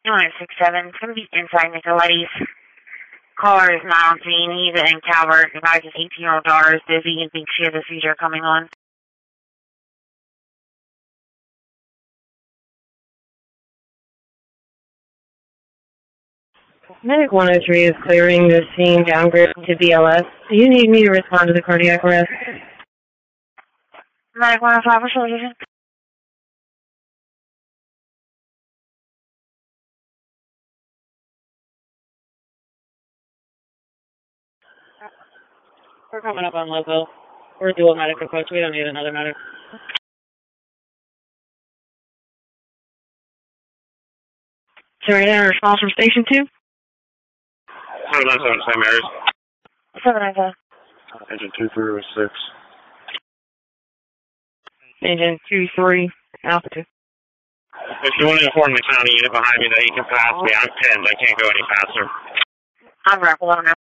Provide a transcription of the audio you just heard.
967. It's going to be inside Nicoletti's. Caller is not on scene. He's in Calvert. The guy's 18-year-old daughter is busy and thinks she has a seizure coming on. Medic 103 is clearing the scene downgrade to BLS. Do you need me to respond to the cardiac arrest? Medic 105, what's your location? We're coming up on local. We're dual medic request. We don't need another medic. Sorry, that response from Station 2? 797 St. Mary's. 795. Engine 2306. Engine 23, Alpha 2. If you want to inform the county unit behind me that you can pass me, I'm pinned. I can't go any faster. I'm Rack 11.